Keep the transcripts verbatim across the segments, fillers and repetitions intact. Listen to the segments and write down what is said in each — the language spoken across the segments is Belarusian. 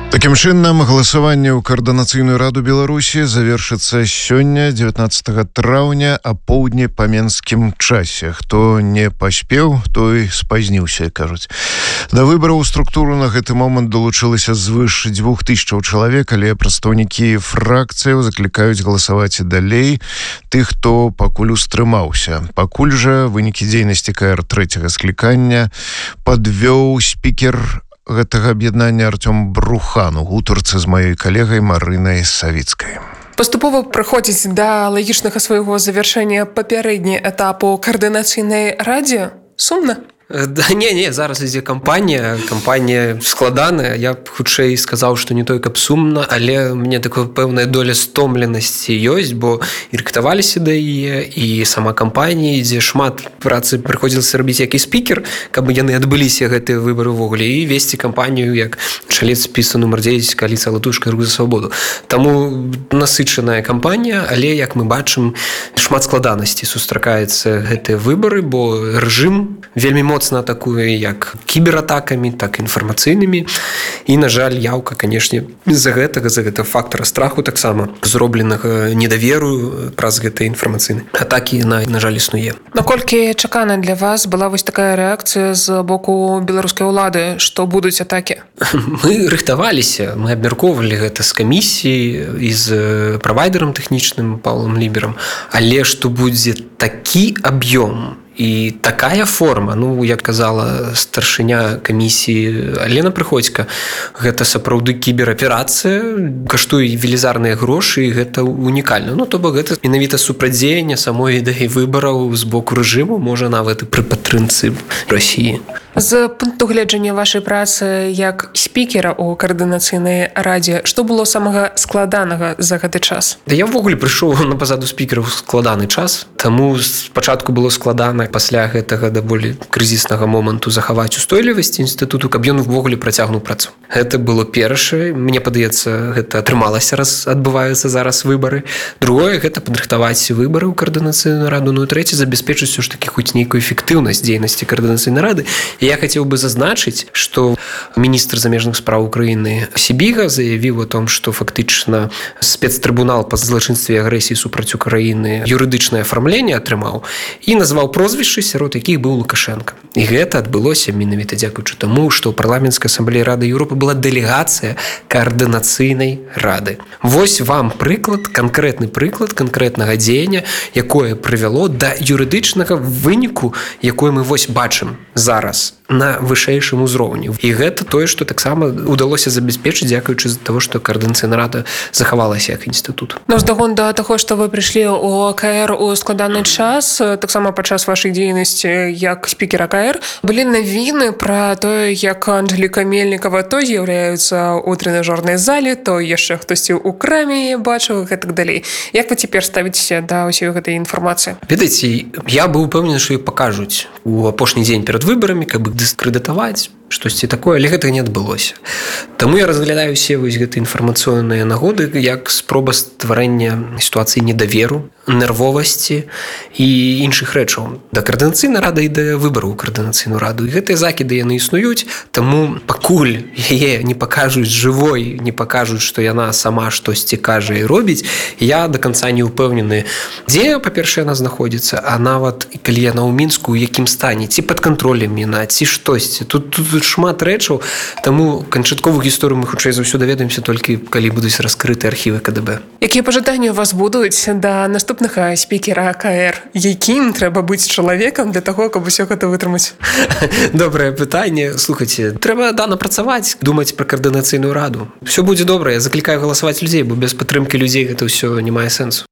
Такім чынам, галасаванне ў Каардынацыйную раду Беларусі завершыцца сёння, дзевятнаццатага траўня, а поўдні па менскім часе. Хто не паспеў, той спазніўся, кажуць. Да выбараў у структуру на гэты момант далучылася звыш дзвюх тысячаў чалавек, але прадстаўнікі фракцыяў заклікаюць галасаваць і далей тых, хто пакуль устрымаўся. Пакуль жа вынікі дзейнасці КР трэцяга склікання падвёў спікер гэтага аб'яднання Артём Брухан у гутарцы з маёй калегай Марынай Савіцкай. Паступова прыходзіць да лагічнага свайго завяршэння папярэдні этап у Каардынацыйнай радзе? Сумна? Да, не, не, зараз ідзе кампанія, кампанія складаная. Я б хутчэй сказаў, што не той, каб сумна, але у мяне такая пэўная доля стомленасці ёсць, бо і рыхтаваліся да яе, і сама кампанія ідзе, шмат працы прыходзілася рабіць як і спікер, каб яны адбыліся гэтыя выбары ўвогуле, і весці кампанію як чалец спісу нумар дзесяць кааліцыя Латушка Рух за свабоду. Таму насычаная кампанія, але як мы бачым, шмат складанасці сустракаецца гэтыя выбары, бо рэжым вельмі моцна атакуе як кібератакамі, так і інфармацыйнымі. І, на жаль, яўка, канешне, з-за гэтага, з-за гэтага фактара страху таксама зробленага недаверу праз гэтыя інфармацыйныя атакі, на, на жаль, існуе. Наколькі чакана для вас была вось такая рэакцыя з боку беларускай улады, што будуць атакі? Мы рыхтаваліся, мы абмяркоўвалі гэта з камісіі і з правайдерам тэхнічным Паўлам Ліберам, але што будзе такі аб'ём і такая форма, ну, як казала старшыня камісіі Алена Прыходзька, гэта сапраўды кібераперацыя, каштуе велізарныя грошы, і гэта унікальна. Ну, то бок гэта менавіта супрадзеянне самой ідэі выбараў з боку рэжыму, можа нават і пры падтрымцы Расіі. З пункту гледжання вашай працы як спікера ў Каардынацыйнай радзе, што было самага складанага за гэты час? Да я ўвогуле прыйшоў на пазаду спікера ў складаны час, таму спачатку было складана пасля гэтага даволі крызіснага моманту захаваць устойлівасць інстытуту, каб ён увогуле працягнуў працу. Гэта было першае, мне падаецца, гэта атрымалася, раз адбываюцца зараз выбары. Другое, гэта падрыхтаваць выбары ў Каардынацыйную раду, ну і трэцяе, забяспечыць усё ж такі хоць нейкую эфектыўнасць дзейнасці Каардынацыйнай рады. І я хацеў бы зазначыць, што міністр замежных спраў Украіны Сібіга заявіў о том, што фактычна спецтрыбунал па злачынстве і агрэсіі супраць Украіны юрыдычнае афармленне атрымаў і назваў прозвішчы, сярод якіх быў Лукашенко. І гэта адбылося менавіта дзякуючы таму, што ў парламенцкай асамблеі Рады Еўропы была дэлегацыя Каардынацыйнай рады. Вось вам прыклад, канкрэтны прыклад канкрэтнага дзеяння, якое прывяло да юрыдычнага выніку, якое мы вось бачым зараз на вышэйшым узроўні. І гэта тое, што таксама удалося забяспечыць, дзякуючы з-за таго, што Каардынацыйная рада захавалася як інстытут. Ну, здагон да таго, што вы прыйшлі ў КР у складаны час, таксама падчас вашай дзейнасці як спікера КР, былі навіны пра тое, як Анжэліка Мельнікава то з'яўляецца ў трэнажорнай зале, то яшчэ хтосьці ў краме бачыў, гэтак далей. Як вы цяпер ставіцеся да ўсёй гэтай інфармацыі? Ведаеце, я быў упэўнены, што і пакажуць у апошні дзень перад выбарамі, каб іх дыскрэдытаваць, штосьці такое, але гэтага не адбылося. Таму я разглядаю усе вось гэтыя інфармацыйныя нагоды як спроба стварэння сітуацыі недаверу, нервовасці і іншых рэчаў. Да Каардынацыйнай рады і да выбару ў Каардынацыйную раду. І гэтыя закіды яны існуюць, таму пакуль яе не пакажуць жывой, не пакажуць, што яна сама штосьці кажа і робіць, я да канца не ўпэўнены, дзе, па-першае, яна знаходзіцца, а нават калі яна ў Мінску, у якім стане, ці пад кантролем яна, ці штосьці. Тут, тут шмат рэчаў, таму канчатковую гісторыю мы хутчэй за ўсё даведаемся толькі калі будуць раскрыты архівы КДБ. Якія пажаданні у вас будуць да наступнага спікера КР? Якім трэба быць чалавекам для таго, каб усё гэта вытрымаць? Добрае пытанне. Слухайце, трэба дана працаваць, думаць пра Каардынацыйную раду. Усё будзе добра, я заклікаю галасаваць людзей, бо без падтрымкі людзей гэта ўсё не мае сэнсу.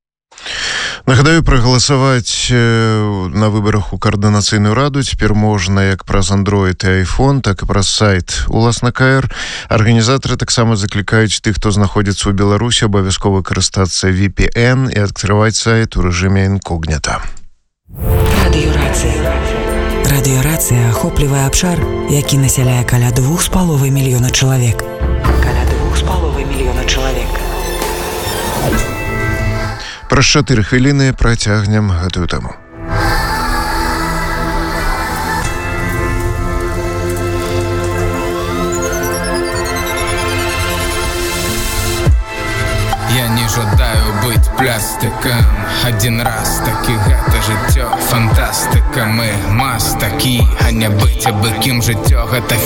Нагадаю, прагаласаваць на выбарах у Каардынацыйную раду цяпер можна як праз Android і iPhone, так і праз сайт уласна КР. Арганізатары таксама заклікаюць тых, хто знаходзіцца ў Беларусі, абавязкова карыстацца ви пі эн і адкрываць сайт у рэжыме інкогніта. Радыёрацыя. Радыёрацыя ахоплівае абшар, які насяляе каля двух з паловай мільёна чалавек. Каля двух з паловай мільёна чалавек. Праз чатыры хвіліны працягнем гэтую тэму. Я не жадаю быць плястыкам. Адзін раз такі гэта жыццё фантастыка. Мы мастакі, а не быць абы кім жыццё гэта